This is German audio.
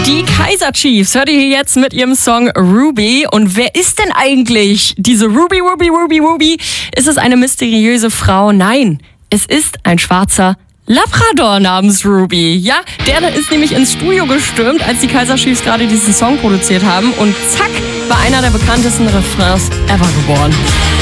Die Kaiser Chiefs hört ihr hier jetzt mit ihrem Song Ruby. Und wer ist denn eigentlich diese Ruby? Ist es eine mysteriöse Frau? Nein, es ist ein schwarzer Labrador namens Ruby. Ja, der ist nämlich ins Studio gestürmt, als die Kaiser Chiefs gerade diesen Song produziert haben. Und zack, war einer der bekanntesten Refrains ever geboren.